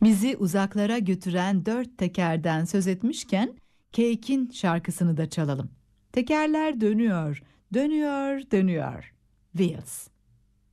Bizi uzaklara götüren dört tekerden söz etmişken Cake'in şarkısını da çalalım. Tekerler dönüyor, dönüyor, dönüyor. Wheels.